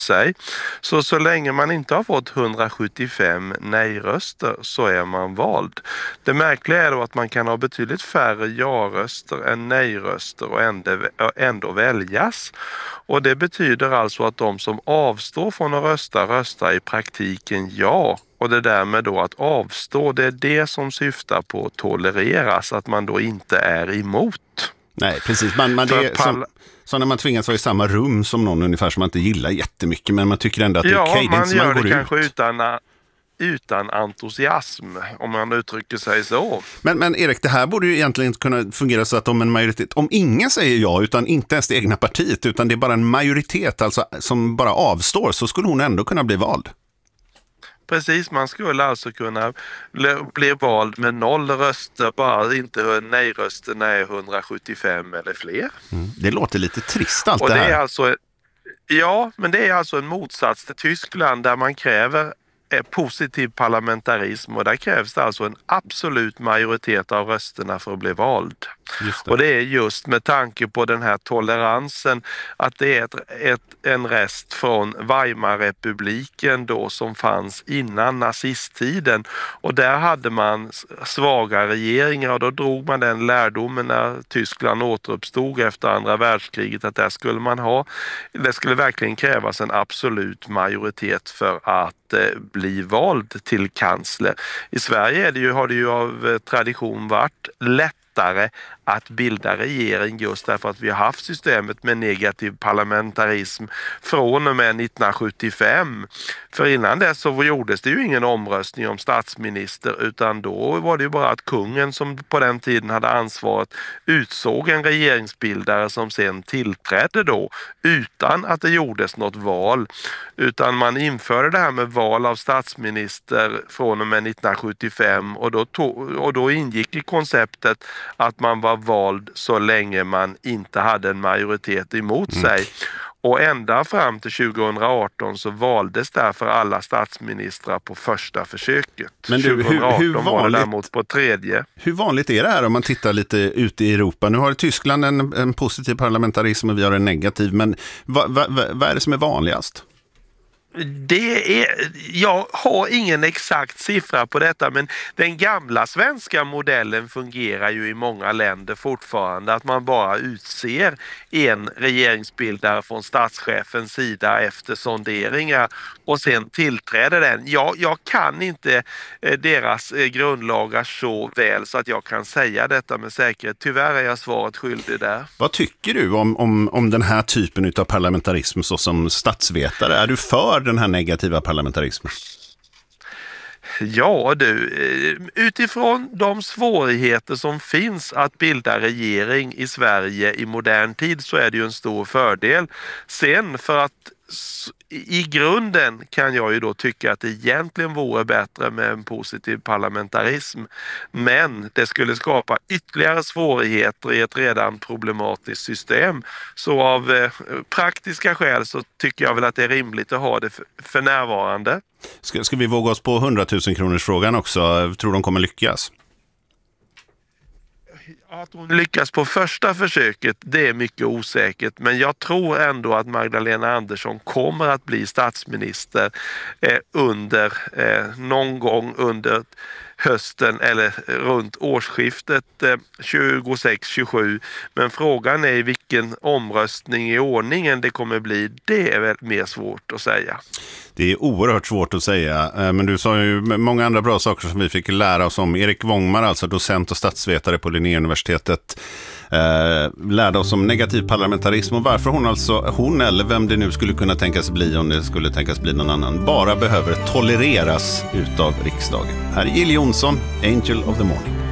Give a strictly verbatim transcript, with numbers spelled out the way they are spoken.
sig. Så så länge man inte har fått hundrasjuttiofem nej-röster så är man vald. Det märkliga är då att man kan ha betydligt färre ja-röster än nej-röster och ändå, ändå väljas. Och det betyder alltså att de som avstår från att rösta röstar i praktiken ja. Och det där med då att avstå, det är det som syftar på att tolereras, att man då inte är emot. Nej, precis. Man, man, det är som, som när man tvingas vara i samma rum som någon ungefär som man inte gillar jättemycket, men man tycker ändå att det är okej. Ja, man det gör man det går kanske ut. utan, utan entusiasm, om man uttrycker sig så. Men, men Erik, det här borde ju egentligen kunna fungera så att om en majoritet, om ingen säger ja, utan inte ens det egna partiet, utan det är bara en majoritet alltså, som bara avstår, så skulle hon ändå kunna bli vald. Precis, man skulle alltså kunna bli, bli vald med noll röster, bara inte nej-rösterna är hundrasjuttiofem eller fler. Mm. Det låter lite trist allt Och det det här. är alltså, ja, men det är alltså en motsats till Tyskland där man kräver positiv parlamentarism och där krävs det alltså en absolut majoritet av rösterna för att bli vald. Just det. Och det är just med tanke på den här toleransen att det är ett, ett, en rest från Weimarrepubliken då som fanns innan nazisttiden och där hade man svaga regeringar och då drog man den lärdomen när Tyskland återuppstod efter andra världskriget att där skulle man ha, det skulle verkligen krävas en absolut majoritet för att bli vald till kansler. I Sverige är det ju, har det ju av tradition varit lättare att bilda regering just därför att vi har haft systemet med negativ parlamentarism från och med nittonhundrasjuttiofem. För innan dess så gjordes det ju ingen omröstning om statsminister utan då var det ju bara att kungen som på den tiden hade ansvaret utsåg en regeringsbildare som sen tillträdde då utan att det gjordes något val. Utan man införde det här med val av statsminister från och med nittonhundrasjuttiofem och då, tog, och då ingick i konceptet att man var vald så länge man inte hade en majoritet emot Mm. sig. Och ända fram till tjugohundraarton så valdes därför alla statsministrar på första försöket. Men du, hur- tjugohundraarton hur var det vanligt- däremot på tredje. Hur vanligt är det här om man tittar lite ut i Europa? Nu har Tyskland en, en positiv parlamentarism och vi har en negativ, men vad va, va, vad är det som är vanligast? Det är, jag har ingen exakt siffra på detta men den gamla svenska modellen fungerar ju i många länder fortfarande att man bara utser en regeringsbildare från statschefens sida efter sonderingar och sen tillträder den. Jag, jag kan inte eh, deras eh, grundlagar så väl så att jag kan säga detta med säkerhet. Tyvärr är jag svaret skyldig där. Vad tycker du om, om, om den här typen av parlamentarism så som statsvetare? Är du för den här negativa parlamentarismen? Ja du, utifrån de svårigheter som finns att bilda regering i Sverige i modern tid så är det ju en stor fördel. Sen för att i grunden kan jag ju då tycka att det egentligen vore bättre med en positiv parlamentarism. Men det skulle skapa ytterligare svårigheter i ett redan problematiskt system. Så av eh, praktiska skäl så tycker jag väl att det är rimligt att ha det för, för närvarande. Ska, ska vi våga oss på hundratusen kronors frågan också? Tror de kommer lyckas? Att hon lyckas på första försöket, det är mycket osäkert. Men jag tror ändå att Magdalena Andersson kommer att bli statsminister eh, under eh, någon gång under hösten eller runt årsskiftet eh, tjugosex tjugosju. Men frågan är vilken omröstning i ordningen det kommer bli. Det är väl mer svårt att säga. Det är oerhört svårt att säga, men du sa ju många andra bra saker som vi fick lära oss om. Erik Wångmar, alltså docent och statsvetare på Linnéuniversitetet, eh, lärde oss om negativ parlamentarism och varför hon alltså, hon eller vem det nu skulle kunna tänkas bli om det skulle tänkas bli någon annan, bara behöver tolereras utav riksdagen. Här är Jill Johnson, Angel of the Morning.